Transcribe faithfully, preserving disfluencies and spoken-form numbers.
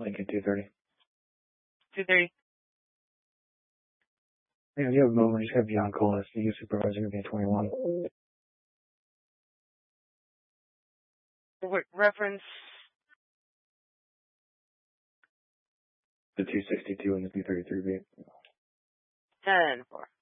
Lincoln two thirty. two thirty. Yeah, you have a moment. He's going to be on call. The youth supervisor going to be at twenty-one. What reference? The two sixty-two and the two thirty-three B. ten four.